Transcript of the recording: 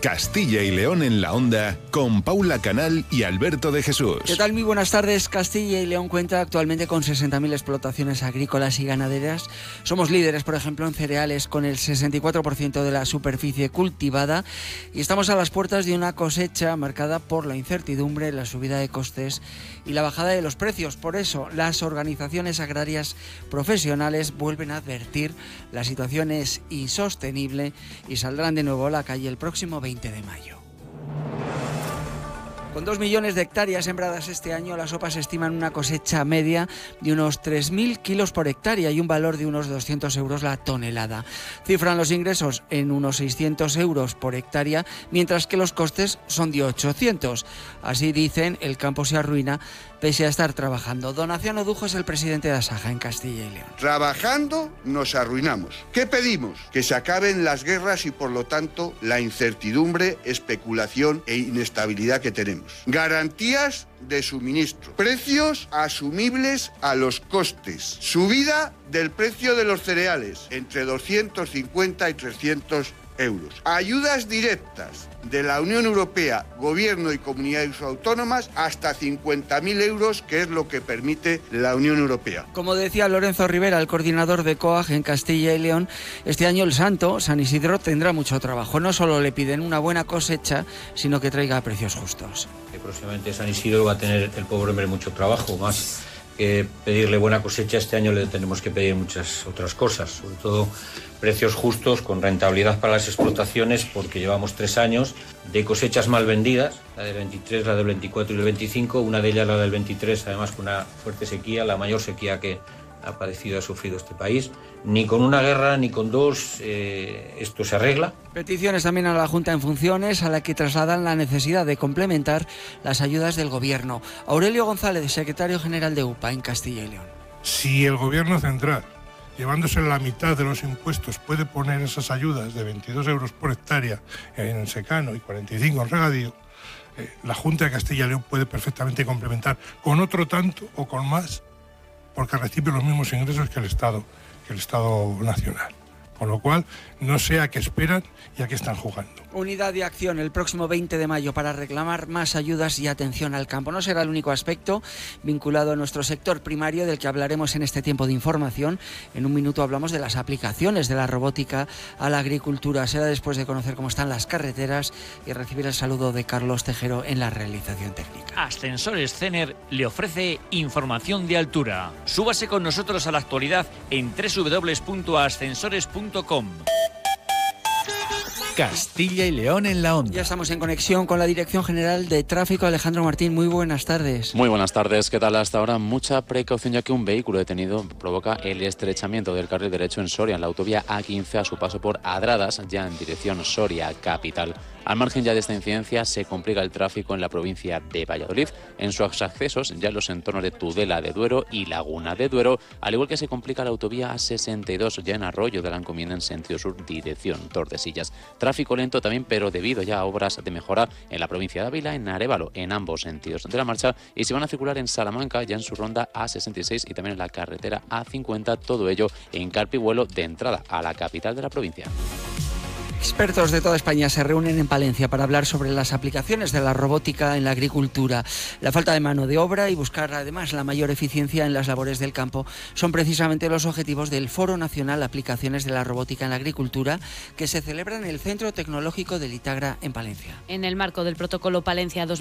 Castilla y León en la Onda, con Paula Canal y Alberto de Jesús. ¿Qué tal? Muy buenas tardes. Castilla y León cuenta actualmente con 60.000 explotaciones agrícolas y ganaderas. Somos líderes, por ejemplo, en cereales, con el 64% de la superficie cultivada, y estamos a las puertas de una cosecha marcada por la incertidumbre, la subida de costes y la bajada de los precios. Por eso, las organizaciones agrarias profesionales vuelven a advertir: la situación es insostenible, y saldrán de nuevo a la calle el próximo 20 de mayo. Con 2 millones de hectáreas sembradas este año, las OPA estiman una cosecha media de unos 3.000 kilos por hectárea y un valor de unos 200 euros la tonelada. Cifran los ingresos en unos 600 euros por hectárea, mientras que los costes son de 800. Así dicen, el campo se arruina pese a estar trabajando. Donación Odujo es el presidente de Asaja en Castilla y León. Trabajando nos arruinamos. ¿Qué pedimos? Que se acaben las guerras y, por lo tanto, la incertidumbre, especulación e inestabilidad que tenemos. Garantías de suministro, precios asumibles a los costes, subida del precio de los cereales entre 250 y 300 euros, ayudas directas de la Unión Europea, Gobierno y comunidades autónomas hasta 50.000 euros, que es lo que permite la Unión Europea. Como decía Lorenzo Rivera, el coordinador de COAG en Castilla y León, este año el santo, San Isidro, tendrá mucho trabajo. No solo le piden una buena cosecha, sino que traiga precios justos. Próximamente San Isidro va a tener el pobre hombre mucho trabajo, más que pedirle buena cosecha. Este año le tenemos que pedir muchas otras cosas, sobre todo precios justos con rentabilidad para las explotaciones, porque llevamos 3 años de cosechas mal vendidas, la del 23, la del 24 y el 25, una de ellas la del 23, además con una fuerte sequía, la mayor sequía que ha padecido y ha sufrido este país. Ni con una guerra ni con dos esto se arregla. Peticiones también a la Junta en funciones, a la que trasladan la necesidad de complementar las ayudas del Gobierno. Aurelio González, secretario general de UPA en Castilla y León. Si el Gobierno central, llevándose la mitad de los impuestos, puede poner esas ayudas de 22 euros por hectárea en secano y 45 en regadío, la Junta de Castilla y León puede perfectamente complementar con otro tanto o con más, porque recibe los mismos ingresos que el Estado nacional. Con lo cual, no sé a qué esperan y a qué están jugando. Unidad de acción el próximo 20 de mayo para reclamar más ayudas y atención al campo. No será el único aspecto vinculado a nuestro sector primario del que hablaremos en este tiempo de información. En un minuto hablamos de las aplicaciones de la robótica a la agricultura. Será después de conocer cómo están las carreteras y recibir el saludo de Carlos Tejero en la realización técnica. Ascensores Cener le ofrece información de altura. Súbase con nosotros a la actualidad en www.ascensores.com. Castilla y León en la Onda. Ya estamos en conexión con la Dirección General de Tráfico. Alejandro Martín, muy buenas tardes. Muy buenas tardes. ¿Qué tal? Hasta ahora mucha precaución, ya que un vehículo detenido provoca el estrechamiento del carril derecho en Soria, en la autovía A15, a su paso por Adradas, ya en dirección Soria capital. Al margen ya de esta incidencia, se complica el tráfico en la provincia de Valladolid, en sus accesos ya en los entornos de Tudela de Duero y Laguna de Duero, al igual que se complica la autovía A62 ya en Arroyo de la Encomienda en sentido sur, dirección Tordesillas. Tráfico lento también, pero debido ya a obras de mejora en la provincia de Ávila, en Arévalo, en ambos sentidos de la marcha, y se van a circular en Salamanca ya en su ronda A66 y también en la carretera A50, todo ello en Carpihuelo, de entrada a la capital de la provincia. Expertos de toda España se reúnen en Palencia para hablar sobre las aplicaciones de la robótica en la agricultura. La falta de mano de obra y buscar además la mayor eficiencia en las labores del campo son precisamente los objetivos del Foro Nacional Aplicaciones de la Robótica en la Agricultura, que se celebra en el Centro Tecnológico del Itagra en Palencia. En el marco del protocolo Palencia 2020,